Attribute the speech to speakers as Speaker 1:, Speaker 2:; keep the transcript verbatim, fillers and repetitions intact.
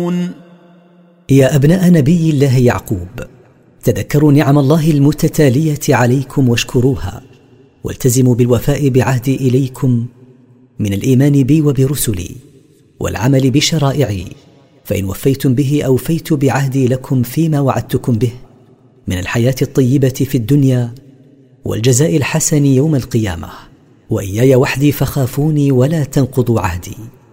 Speaker 1: تعملون.
Speaker 2: يا أبناء نبي الله يعقوب، تذكروا نعم الله المتتالية عليكم واشكروها، والتزموا بالوفاء بعهدي إليكم من الإيمان بي وبرسلي والعمل بشرائعي، فإن وفيتم به أوفيت بعهدي لكم فيما وعدتكم به من الحياة الطيبة في الدنيا والجزاء الحسن يوم القيامة. وإياي وحدي فخافوني ولا تنقضوا عهدي.